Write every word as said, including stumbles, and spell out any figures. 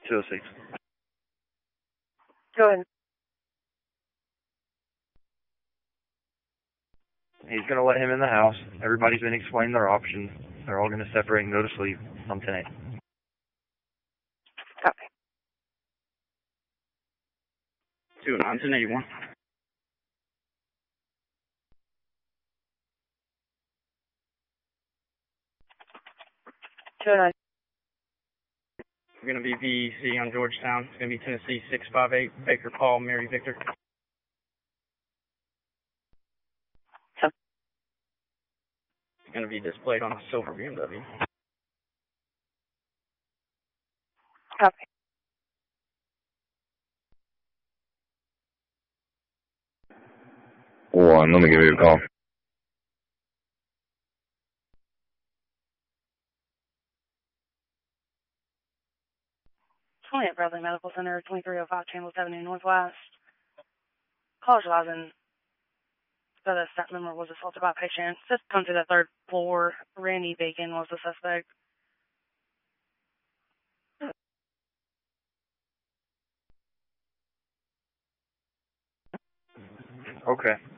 two oh six. Go ahead. He's going to let him in the house. Everybody's been explaining their options. They're all going to separate and go to sleep on ten eight. Copy. two oh nine, ten eighty-one. two oh nine. We're going to be V E C on Georgetown. It's going to be Tennessee six five eight, Baker Paul, Mary Victor. So. It's going to be displayed on a silver B M W. Copy. One, let me give you a call. twentieth Bradley Medical Center, twenty-three oh five Chambliss Avenue Northwest. Call advising that a staff member was assaulted by a patient. Just come to the third floor. Randy Bacon was the suspect. Okay.